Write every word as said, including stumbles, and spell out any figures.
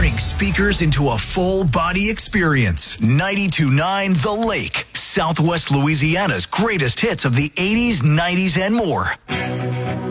turning speakers into a full body experience. ninety-two point nine The Lake, Southwest Louisiana's greatest hits of the eighties, nineties, and more.